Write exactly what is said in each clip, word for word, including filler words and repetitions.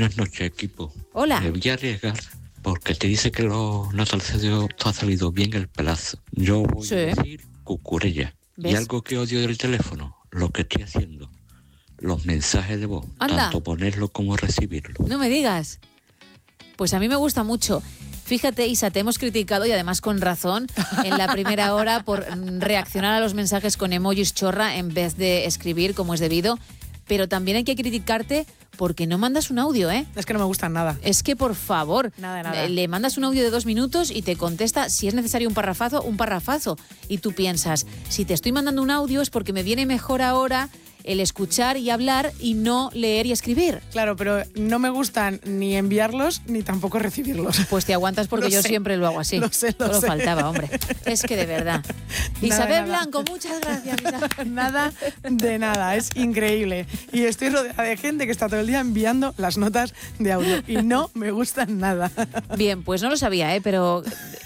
Buenas noches, equipo. Hola. Me voy a arriesgar porque te dice que lo, no te ha salido, te ha salido bien el pelazo. Yo voy Sí. a decir cucurella. ¿Ves? Y algo que odio del teléfono, lo que estoy haciendo, los mensajes de voz, Anda. tanto ponerlo como recibirlo. No me digas. Pues a mí me gusta mucho. Fíjate, Isa, te hemos criticado y además con razón en la primera hora por reaccionar a los mensajes con emojis chorra en vez de escribir como es debido. Pero también hay que criticarte porque no mandas un audio, ¿eh? Es que no me gustan nada. Es que, por favor, Nada, nada. le mandas un audio de dos minutos y te contesta, si es necesario un parrafazo, un parrafazo. Y tú piensas, si te estoy mandando un audio es porque me viene mejor ahora el escuchar y hablar y no leer y escribir. Claro, pero no me gustan ni enviarlos ni tampoco recibirlos. Pues te aguantas porque Lo yo sé. siempre lo hago así. Lo sé, lo Solo sé. faltaba, hombre. Es que de verdad. Nada, Isabel nada. Blanco, muchas gracias, Isabel. Nada de nada, es increíble. Y estoy rodeada de gente que está todo el día enviando las notas de audio y no me gustan nada. Bien, pues no lo sabía, ¿eh? Pero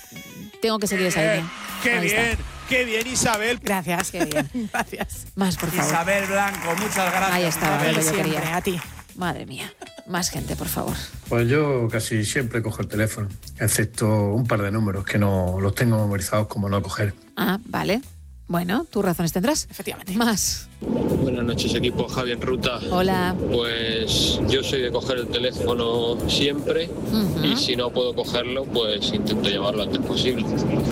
tengo que seguir esa línea. ¡Qué Ahí está. bien! ¡Qué bien, Isabel! Gracias. Qué bien. Gracias. Más, por favor. Isabel Blanco, muchas gracias. Ahí estaba, Isabel. lo que yo Siempre, quería. a ti. Madre mía. Más gente, por favor. Pues yo casi siempre cojo el teléfono, excepto un par de números que no los tengo memorizados como no coger. Ah, vale. Bueno, tus razones tendrás. Efectivamente. Más. Buenas noches, equipo. Javi en ruta. Hola. Pues yo soy de coger el teléfono siempre Ujú. y si no puedo cogerlo, pues intento llamarlo antes posible.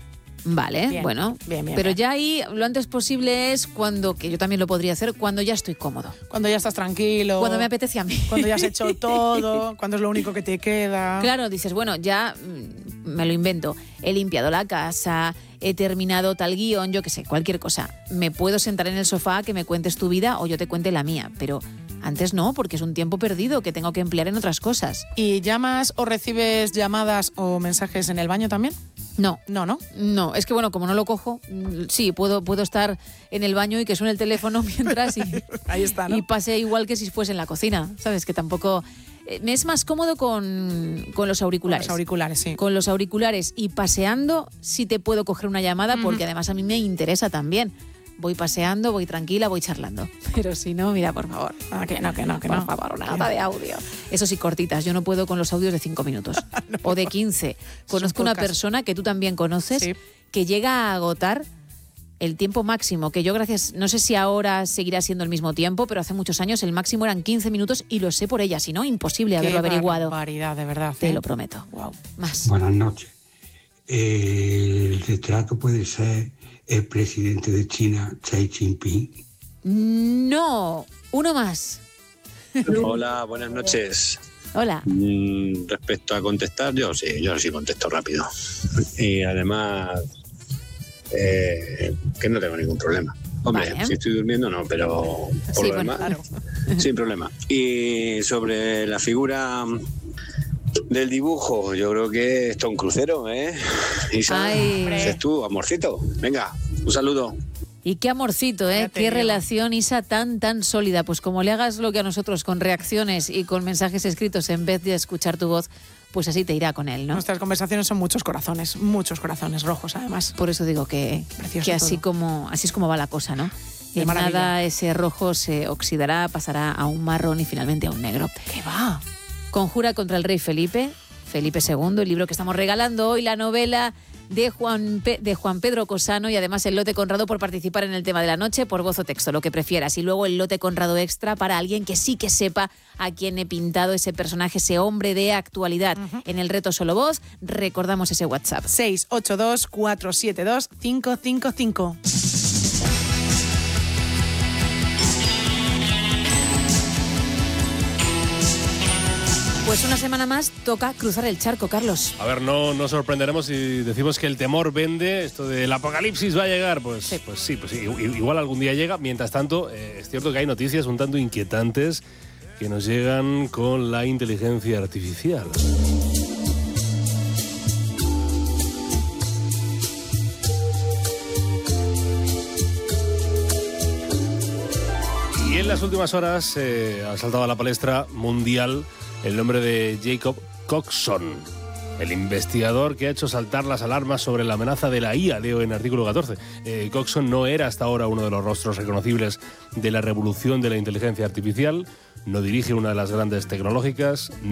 Vale, Bien, bueno. bien, bien, pero bien. ya ahí lo antes posible es cuando, que yo también lo podría hacer, cuando ya estoy cómodo. Cuando ya estás tranquilo. Cuando me apetece a mí. Cuando ya has hecho todo, cuando es lo único que te queda. Claro, dices, bueno, ya mm, me lo invento. He limpiado la casa, he terminado tal guión, yo qué sé, cualquier cosa. Me puedo sentar en el sofá, que me cuentes tu vida o yo te cuente la mía, pero antes no, porque es un tiempo perdido que tengo que emplear en otras cosas. ¿Y llamas o recibes llamadas o mensajes en el baño también? No. No, ¿no? No, es que bueno, como no lo cojo, mm, sí, puedo, puedo estar en el baño y que suene el teléfono mientras y, Ahí está, ¿no? y pase igual que si fuese en la cocina, ¿sabes? Que tampoco... eh, Me es más cómodo con, con los auriculares. Los auriculares, sí. Con los auriculares y paseando sí te puedo coger una llamada porque además a mí me interesa también. Voy paseando, voy tranquila, voy charlando. Pero si no, mira, por favor. Ah, que no, que no, que Por no. favor, nada de audio. Eso sí, cortitas. Yo no puedo con los audios de cinco minutos o de quince. Conozco una podcast. persona que tú también conoces Sí. que llega a agotar el tiempo máximo, que yo gracias, no sé si ahora seguirá siendo el mismo tiempo, pero hace muchos años el máximo eran quince minutos y lo sé por ella, si no, imposible haberlo Qué averiguado. barbaridad, de verdad. Te ¿eh? lo prometo. Wow. Más. Buenas noches. El retrato puede ser el presidente de China, Xi Jinping. No, uno más. Hola, buenas noches. Hola. Mm, respecto a contestar, yo sí, yo sí contesto rápido. Y además, eh, que no tengo ningún problema. Hombre, Vale. si estoy durmiendo no, pero por Sí, lo bueno, demás, Claro. sin problema. Y sobre la figura del dibujo, yo creo que esto es un crucero, ¿eh? Isa, Ay. dices tú, amorcito. Venga, un saludo. Y qué amorcito, ¿eh? Ya te Qué digo. relación, Isa, tan, tan sólida. Pues como le hagas lo que a nosotros, con reacciones y con mensajes escritos en vez de escuchar tu voz, pues así te irá con él, ¿no? Nuestras conversaciones son muchos corazones, muchos corazones rojos, además. Por eso digo que, Precioso que así, todo. como, así es como va la cosa, ¿no? De En maravilla. nada ese rojo se oxidará, pasará a un marrón y finalmente a un negro. ¿Qué va? Conjura contra el rey Felipe, Felipe segundo, el libro que estamos regalando hoy, la novela de Juan, Pe- de Juan Pedro Cosano y además el lote Conrado por participar en el tema de la noche, por voz o texto, lo que prefieras. Y luego el lote Conrado extra para alguien que sí que sepa a quién he pintado ese personaje, ese hombre de actualidad. En el reto Solo Voz, recordamos ese WhatsApp. seis ocho dos cuatro siete dos cinco cinco cinco. Pues una semana más toca cruzar el charco, Carlos. A ver, no nos sorprenderemos si decimos que el temor vende, esto del apocalipsis va a llegar. Pues sí, pues, sí, pues sí, i- igual algún día llega. Mientras tanto, eh, es cierto que hay noticias un tanto inquietantes que nos llegan con la inteligencia artificial. Y en las últimas horas eh, ha saltado a la palestra mundial el nombre de Jacob Coxon, el investigador que ha hecho saltar las alarmas sobre la amenaza de la I A, leo en artículo catorce. Eh, Coxon no era hasta ahora uno de los rostros reconocibles de la revolución de la inteligencia artificial, no dirige una de las grandes tecnológicas,